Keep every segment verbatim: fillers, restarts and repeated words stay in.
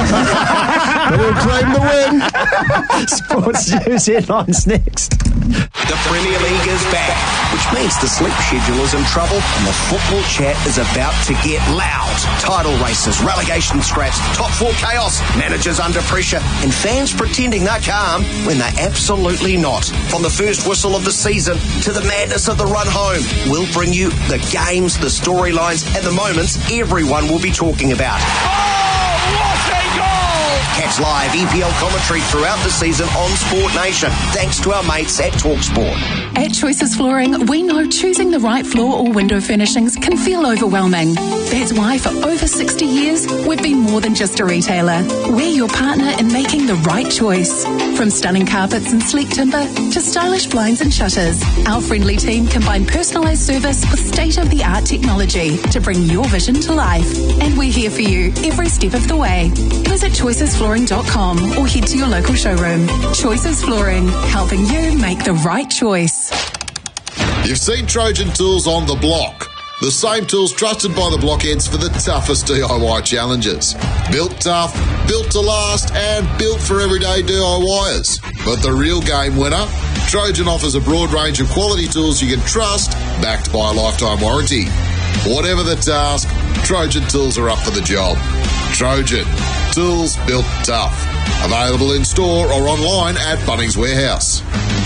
But he'll claim the win. Sports news headlines next. The Premier League is back, which means the sleep schedule is in trouble and the football chat is about to get loud. Title races, relegation scraps, top four chaos, managers under pressure, and fans pretending they're calm when they're absolutely not. From the first whistle of the season to the madness of the run home, we'll bring you the games, the storylines, and the moments everyone will be talking about. Oh, what a goal! Catch live E P L commentary throughout the season on Sport Nation, thanks to our mates at TalkSport. At Choices Flooring, we know choosing the right floor or window furnishings can feel overwhelming. That's why for over sixty years, we've been more than just a retailer. We're your partner in making the right choice. From stunning carpets and sleek timber to stylish blinds and shutters, our friendly team combine personalised service with state-of-the-art technology to bring your vision to life. And we're here for you every step of the way. Visit choices flooring dot com or head to your local showroom. Choices Flooring, helping you make the right choice. You've seen Trojan Tools on the block. The same tools trusted by the blockheads for the toughest D I Y challenges. Built tough, built to last, and built for everyday DIYers. But the real game winner? Trojan offers a broad range of quality tools you can trust, backed by a lifetime warranty. Whatever the task, Trojan Tools are up for the job. Trojan, tools built tough. Available in store or online at Bunnings Warehouse.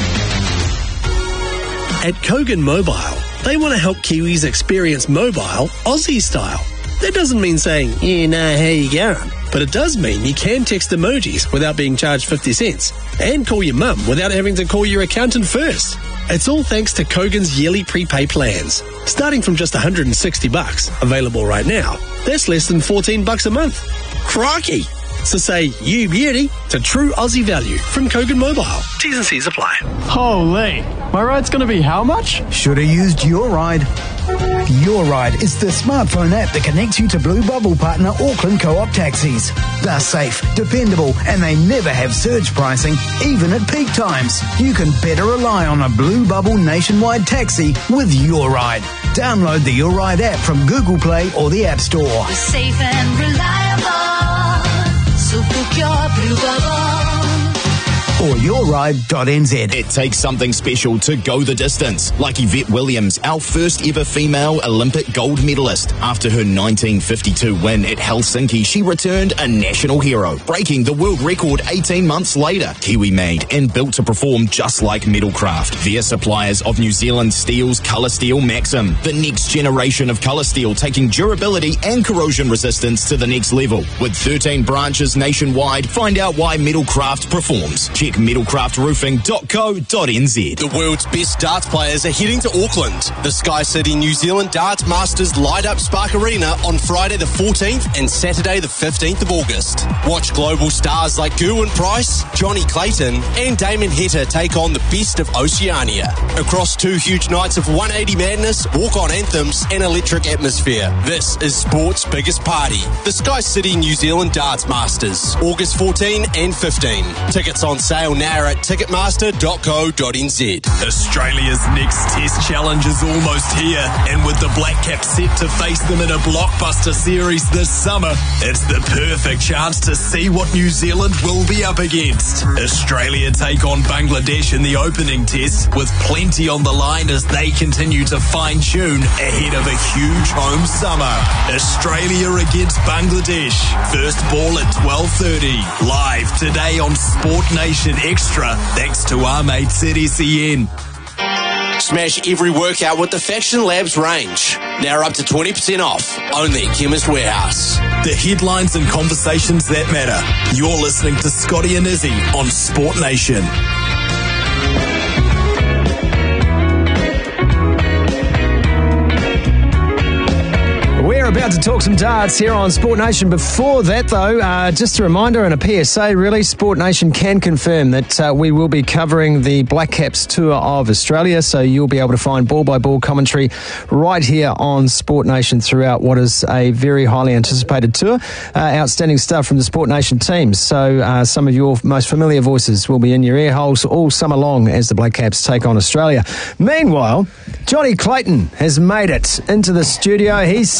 At Kogan Mobile, they want to help Kiwis experience mobile Aussie style. That doesn't mean saying, yeah, nah, how you going? But it does mean you can text emojis without being charged fifty cents and call your mum without having to call your accountant first. It's all thanks to Kogan's yearly prepay plans. Starting from just one hundred sixty bucks, available right now, that's less than fourteen bucks a month. Crikey! So say you beauty to true Aussie value from Kogan Mobile. T's and C's apply. Holy, my ride's going to be how much? Should have used Your Ride. Your Ride is the smartphone app that connects you to Blue Bubble partner Auckland Co-op taxis. They're safe, dependable, and they never have surge pricing, even at peak times. You can better rely on a Blue Bubble nationwide taxi with Your Ride. Download the Your Ride app from Google Play or the App Store. We're safe and reliable, so book your Blue Bubble. Or your ride dot n z. It takes something special to go the distance, like Yvette Williams, our first ever female Olympic gold medalist. After her nineteen fifty-two win at Helsinki, she returned a national hero, breaking the world record eighteen months later. Kiwi made and built to perform just like Metalcraft. They're suppliers of New Zealand Steel's Colour Steel Maxim, the next generation of colour steel, taking durability and corrosion resistance to the next level. With thirteen branches nationwide, find out why Metalcraft performs. Check metalcraft roofing dot co dot n z. The world's best darts players are heading to Auckland. The Sky City New Zealand Darts Masters light up Spark Arena on Friday the fourteenth and Saturday the fifteenth of August. Watch global stars like Gerwyn Price, Johnny Clayton and Damon Heta take on the best of Oceania. Across two huge nights of one eighty madness, walk-on anthems and electric atmosphere. This is sport's biggest party. The Sky City New Zealand Darts Masters, August fourteenth and fifteenth. Tickets on sale now at ticketmaster dot co dot n z. Australia's next test challenge is almost here, and with the Black Caps set to face them in a blockbuster series this summer, it's the perfect chance to see what New Zealand will be up against. Australia take on Bangladesh in the opening test, with plenty on the line as they continue to fine-tune ahead of a huge home summer. Australia against Bangladesh. First ball at twelve thirty. Live today on Sport Nation Extra, thanks to our mates at S E N. Smash every workout with the Faction Labs range. Now up to twenty percent off, only at Chemist Warehouse. The headlines and conversations that matter. You're listening to Scotty and Izzy on Sport Nation. We're about to talk some darts here on Sport Nation. Before that, though, uh, just a reminder and a P S A, really, Sport Nation can confirm that uh, we will be covering the Black Caps Tour of Australia, so you'll be able to find ball-by-ball commentary right here on Sport Nation throughout what is a very highly anticipated tour. Uh, outstanding stuff from the Sport Nation teams, so uh, some of your most familiar voices will be in your ear holes all summer long as the Black Caps take on Australia. Meanwhile, Johnny Clayton has made it into the studio. He's set for the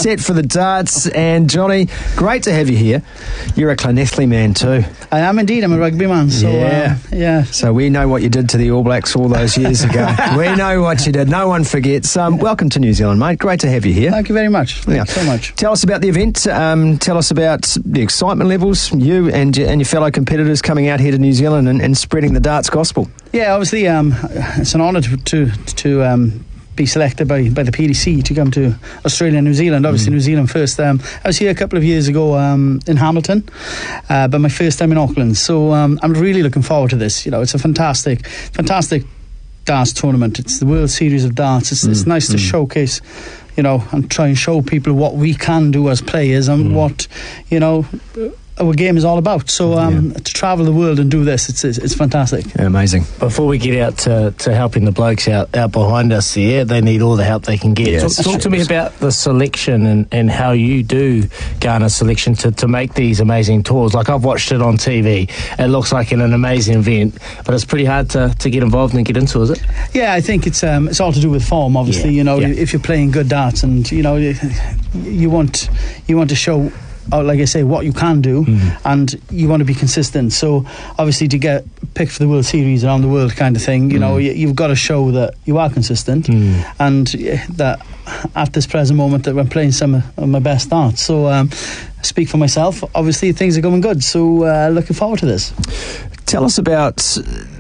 the darts. And Johnny, great to have you here. You're a Llanelli man too. I am indeed. I'm a rugby man. So, yeah. Uh, yeah. So we know what you did to the All Blacks all those years ago. We know what you did. No one forgets. Um, welcome to New Zealand, mate. Great to have you here. Thank you very much. Thank yeah. you so much. Tell us about the event. Um, tell us about the excitement levels, you and, and your fellow competitors coming out here to New Zealand and, and spreading the darts gospel. Yeah, obviously um, it's an honour to, to, to um, be selected by, by the P D C to come to Australia and New Zealand. Obviously mm. New Zealand first. Um, I was here a couple of years ago um, in Hamilton, uh, but my first time in Auckland. So um, I'm really looking forward to this. You know, it's a fantastic, fantastic darts tournament. It's the World Series of Darts. It's, mm. it's nice to mm. showcase, you know, and try and show people what we can do as players and mm. what, you know, our game is all about. So um, yeah. to travel the world and do this, it's it's, it's fantastic. Yeah, amazing. Before we get out to, to helping the blokes out, out behind us there, they need all the help they can get. Yeah, talk talk to me about the selection and, and how you do garner selection to, to make these amazing tours. Like, I've watched it on T V. It looks like an, an amazing event, but it's pretty hard to, to get involved and get into, is it? Yeah, I think it's um, it's all to do with form, obviously. Yeah. You know, yeah. if you're playing good darts and, you know, you, you want you want to show, like I say, what you can do, mm. and you want to be consistent. So obviously to get picked for the World Series around the world kind of thing, you mm. know, you, you've got to show that you are consistent, mm. and that at this present moment that we're playing some of my best darts. So um, I speak for myself. Obviously things are going good, so uh, looking forward to this. Tell us about,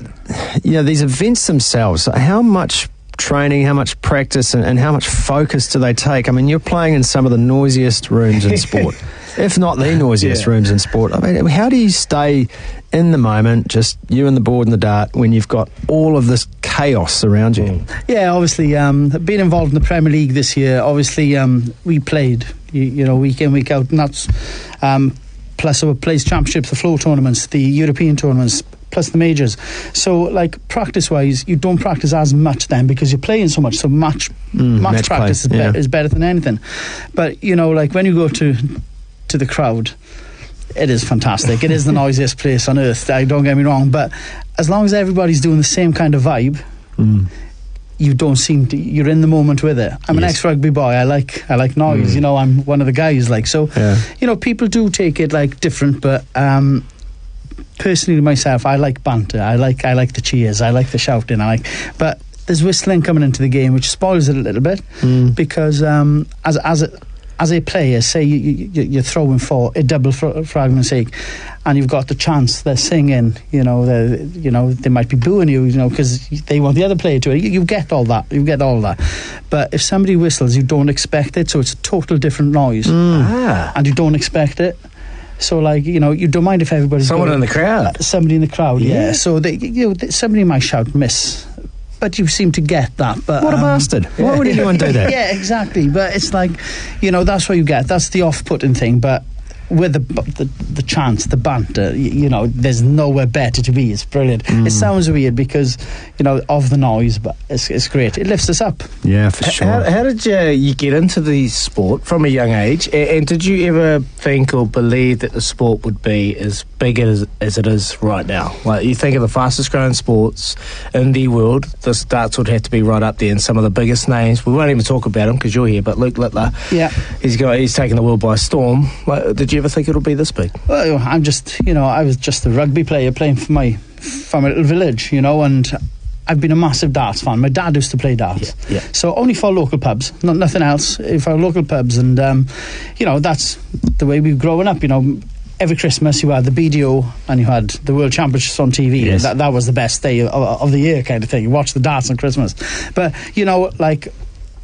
you know, these events themselves. How much training, how much practice and, and how much focus do they take? I mean, you're playing in some of the noisiest rooms in sport, if not the noisiest yeah. rooms in sport. I mean, how do you stay in the moment, just you and the board and the dart, when you've got all of this chaos around you? Yeah, obviously, um, being involved in the Premier League this year, obviously um, we played, you, you know, week in, week out, and that's um, plus our plays championships, the floor tournaments, the European tournaments, plus the majors. So, like, practice-wise, you don't practice as much then because you're playing so much. So match, mm, match, match practice is, yeah. be- is better than anything. But, you know, like, when you go to to the crowd, it is fantastic. It is the noisiest place on earth. I don't get me wrong, but as long as everybody's doing the same kind of vibe, mm. you don't seem to. You're in the moment with it. I'm yes. an ex-rugby boy. I like I like noise. Mm. You know, I'm one of the guys. Like so, yeah. you know, people do take it like different, but. Um, Personally, myself, I like banter. I like I like the cheers. I like the shouting. I like, but there's whistling coming into the game, which spoils it a little bit mm. because um, as as a, as a player, say you, you, you're throwing for a double for, for argument's sake, and you've got the chance. They're singing. You know, they you know they might be booing you. You know, because they want the other player to. You, you get all that. You get all that. But if somebody whistles, you don't expect it, so it's a total different noise, mm. ah. and you don't expect it. So, like, you know, you don't mind if everybody's someone going, in the crowd, uh, somebody in the crowd, yeah. yeah. So they, you know, somebody might shout miss, but you seem to get that. But what a um, bastard! Yeah. Why would anyone do that? Yeah, exactly. But it's like, you know, that's what you get. That's the off-putting thing. But with the the, the chance, the banter, you, you know, there's nowhere better to be. It's brilliant. Mm. It sounds weird because, you know, of the noise, but it's, it's great. It lifts us up. Yeah, for sure. How, how did you, you get into the sport from a young age? And, and did you ever think or believe that the sport would be as big as, as it is right now? Like, you think of the fastest growing sports in the world, the darts would have to be right up there, and some of the biggest names. We won't even talk about them because you're here, but Luke Littler, yeah, he's got he's taken the world by storm. Like, did you ever think it'll be this big? Well, I'm just, you know, I was just a rugby player playing for my from a little village, you know, and I've been a massive darts fan. My dad used to play darts, yeah, yeah. so only for local pubs, not nothing else. For local pubs, and um, you know, that's the way we've grown up. You know, every Christmas you had the B D O and you had the World Championships on T V. Yes. That that was the best day of, of the year, kind of thing. You watch the darts on Christmas, but you know, like.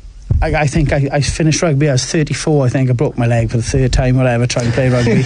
I, I think I, I finished rugby. I was thirty-four. I think I broke my leg for the third time when I ever tried to play rugby.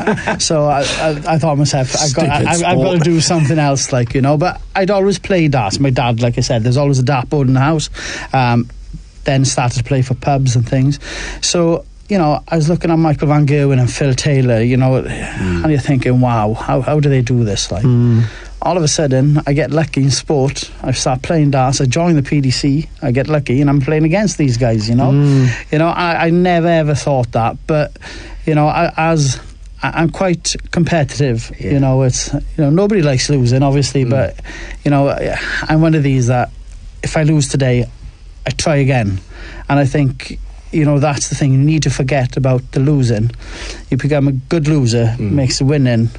so I, I, I thought to myself, I've got, I, I've got to do something else, like, you know. But I'd always play darts. My dad, like I said, there's always a dartboard in the house. Um, then started to play for pubs and things. So, you know, I was looking at Michael Van Gerwen and Phil Taylor, you know, mm. and you're thinking, wow, how how do they do this? Like. Mm. All of a sudden, I get lucky in sport. I start playing darts. I join the P D C. I get lucky, and I'm playing against these guys. You know, mm. you know. I, I never ever thought that, but you know, I, as I, I'm quite competitive. Yeah. You know, it's you know nobody likes losing, obviously, mm. but you know, I'm one of these that if I lose today, I try again, and I think you know, that's the thing. You need to forget about the losing. You become a good loser, mm. makes the winning